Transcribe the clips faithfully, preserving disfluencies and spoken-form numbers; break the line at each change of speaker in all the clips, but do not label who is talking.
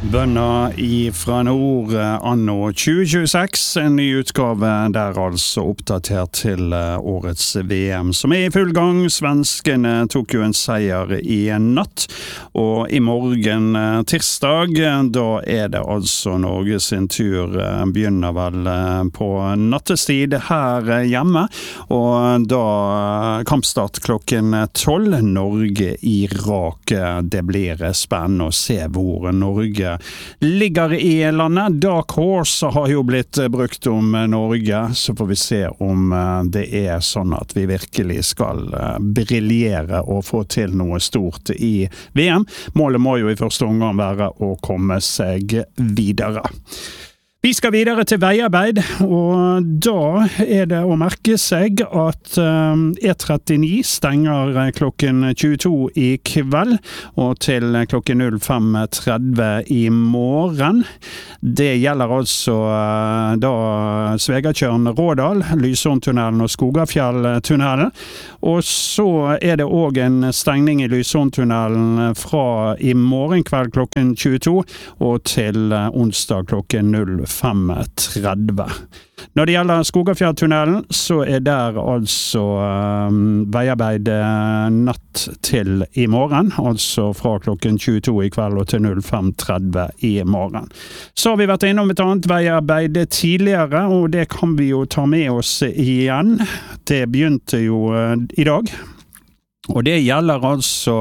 Bønner ifra nord anno tjue tjueseks, en ny utgave der altså oppdatert til årets V M som er i full gang. Svenskene tok jo en seier i en natt, og i morgen tirsdag, da er det altså Norge sin tur, begynner vel på nattestid her hjemme, og da kampstart klokken tolv, Norge-Irak. Det blir spennende å se hvor Norge ligger i landet. Dark Horse har jo blitt brukt om Norge, så får vi se om det er sånn at vi virkelig skal briljere og få til noe stort i V M. Målet må jo i første omgang være å komme seg videre. Vi skal videre til veiarbeid, og da er det å merke seg at E trettini stenger klokken tjueto i kveld, og til klokken null fem tretti i morgen. Det gjelder altså da Svegatjørn-Rådal, Lysåntunnelen og Skogafjelltunnelen, og så er det også en stengning i Lysåntunnelen fra i morgen kveld klokken tjueto, og til onsdag klokken null fem tretti. Når det gjelder Skogafjelltunnelen, så er der altså um, veiarbeid natt til i morgen, altså fra klokken tjueto i kveld og til null fem tretti i morgen. Så har vi vært innom et annet veiarbeid tidligere, og det kan vi jo ta med oss igjen. Det begynte jo uh, i dag, og det gjelder altså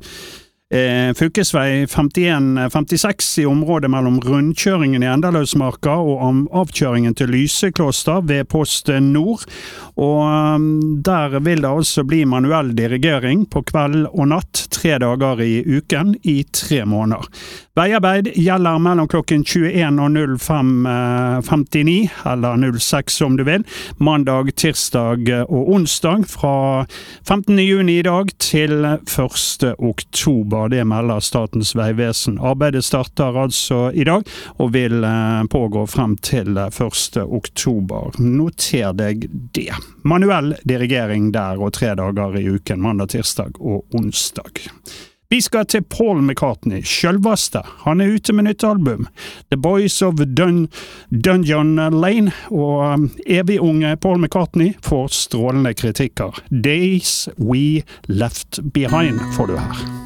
Eh, fylkesvei femtien femtiseks i området mellom rundkjøringen i Endaløsmarka og avkjøringen til Lysekloster ved Post Nord, og um, der vil det altså bli manuell dirigering på kveld og natt tre dager i uken i tre måneder. Veiarbeid gjelder mellom klokken tjueen og null fem femtini, eller null seks om du vil, mandag, tirsdag og onsdag fra femtende juni i dag til første oktober. Det melder Statens vegvesen. Arbeidet starter altså i dag, og vil pågå frem til første oktober. Noter deg det. Manuell dirigering der og tre dager i uken, mandag, tirsdag og onsdag. Vi skal til Paul McCartney, selveste. Han er ute med nytt album. The Boys of Dun Dungeon Lane, og evig unge Paul McCartney får strålende kritikker. Days We Left Behind får du her.